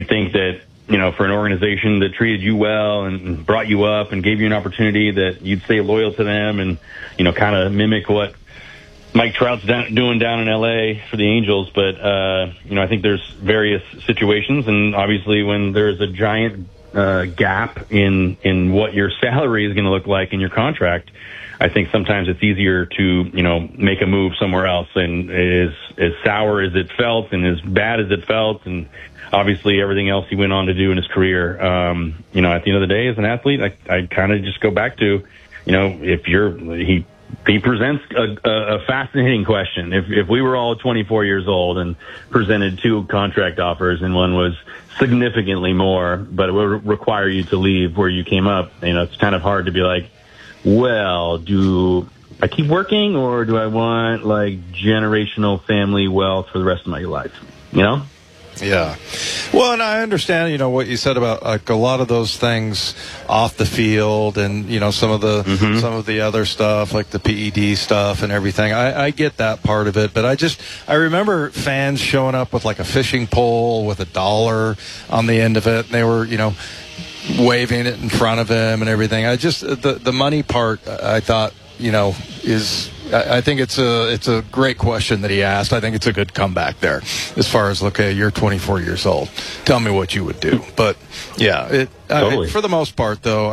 think that, for an organization that treated you well and brought you up and gave you an opportunity, that you'd stay loyal to them and, kind of mimic what Mike Trout's doing down in L.A. for the Angels. But, I think there's various situations, and obviously when there's a giant gap in what your salary is going to look like in your contract, I think sometimes it's easier to, make a move somewhere else. And as sour as it felt and as bad as it felt, and obviously everything else he went on to do in his career, at the end of the day, as an athlete, I kind of just go back to, he presents a fascinating question. If we were all 24 years old and presented two contract offers, and one was significantly more, but it would require you to leave where you came up, it's kind of hard to be like, well, do I keep working, or do I want generational family wealth for the rest of my life? Yeah. Well, and I understand, what you said about a lot of those things off the field, and some of the other stuff, like the PED stuff and everything. I get that part of it, but I remember fans showing up with a fishing pole with $1 on the end of it, and they were, waving it in front of him and everything. The money part, I thought, I think it's a great question that he asked. I think it's a good comeback there, as far as, okay, you're 24 years old. Tell me what you would do. But yeah, totally. For the most part, though,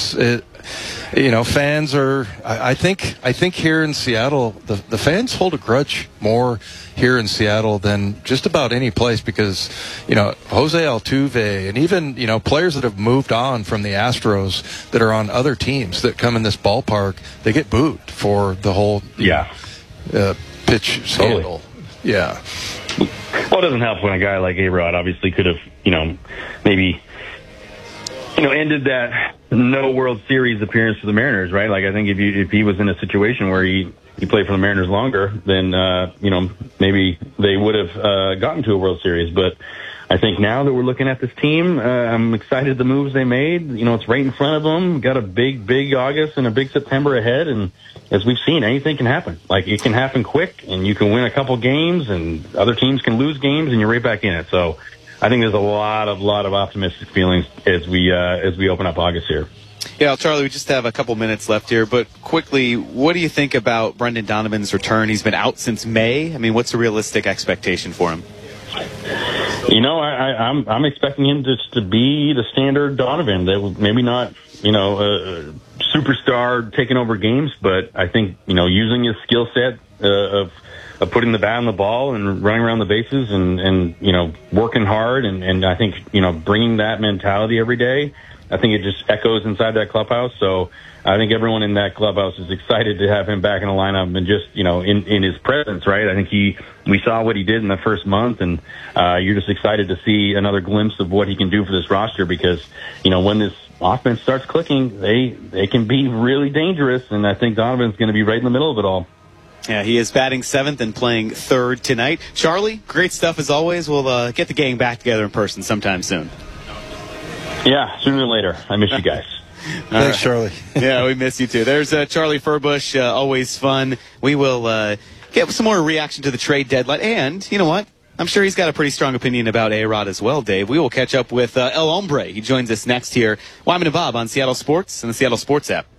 fans are. I think here in Seattle, the fans hold a grudge more here in Seattle than just about any place, because Jose Altuve and even players that have moved on from the Astros that are on other teams that come in this ballpark, they get booed for the whole pitch scandal. Yeah. Well, it doesn't help when a guy like A-Rod obviously could have maybe ended that no World Series appearance for the Mariners, right? I think if he was in a situation where he played for the Mariners longer, then maybe they would have gotten to a World Series. But I think now that we're looking at this team, I'm excited the moves they made. It's right in front of them. Got a big August and a big September ahead, and as we've seen, anything can happen. It can happen quick, and you can win a couple games, and other teams can lose games, and you're right back in it. So I think there's a lot of optimistic feelings as we open up August here. Yeah, Charlie, we just have a couple minutes left here, but quickly, what do you think about Brendan Donovan's return? He's been out since May. What's a realistic expectation for him? I'm expecting him just to be the standard Donovan. Maybe not, a superstar taking over games, but I think, using his skill set of putting the bat on the ball and running around the bases and working hard, and I think, bringing that mentality every day, I think it just echoes inside that clubhouse. So I think everyone in that clubhouse is excited to have him back in the lineup and just, in his presence, right? I think we saw what he did in the first month, and you're just excited to see another glimpse of what he can do for this roster, because, when this offense starts clicking, they can be really dangerous, and I think Donovan's going to be right in the middle of it all. Yeah, he is batting seventh and playing third tonight. Charlie, great stuff as always. We'll get the gang back together in person sometime soon. Yeah, sooner than later. I miss you guys. Thanks, Charlie. Yeah, we miss you too. There's Charlie Furbush. Always fun. We will get some more reaction to the trade deadline. And you know what? I'm sure he's got a pretty strong opinion about A-Rod as well, Dave. We will catch up with El Hombre. He joins us next here. Wyman and Bob on Seattle Sports and the Seattle Sports app.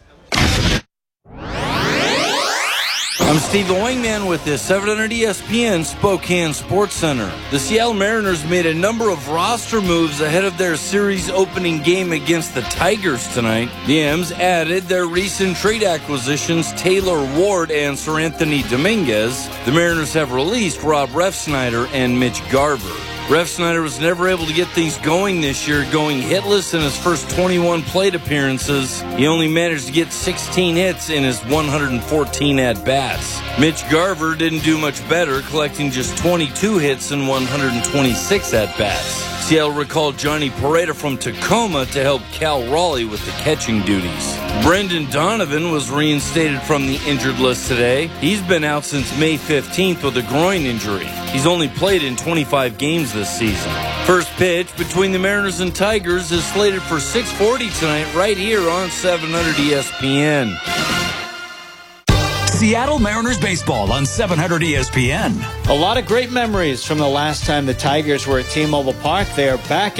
I'm Steve the Wingman with the 700 ESPN Spokane Sports Center. The Seattle Mariners made a number of roster moves ahead of their series opening game against the Tigers tonight. The M's added their recent trade acquisitions Taylor Ward and Sir Anthony Dominguez. The Mariners have released Rob Refsnyder and Mitch Garver. Refsnyder was never able to get things going this year, going hitless in his first 21 plate appearances. He only managed to get 16 hits in his 114 at-bats. Mitch Garver didn't do much better, collecting just 22 hits in 126 at-bats. Seattle recalled Johnny Pareda from Tacoma to help Cal Raleigh with the catching duties. Brendan Donovan was reinstated from the injured list today. He's been out since May 15th with a groin injury. He's only played in 25 games this season. First pitch between the Mariners and Tigers is slated for 6:40 tonight right here on 700 ESPN. Seattle Mariners baseball on 700 ESPN. A lot of great memories from the last time the Tigers were at T-Mobile Park. They are back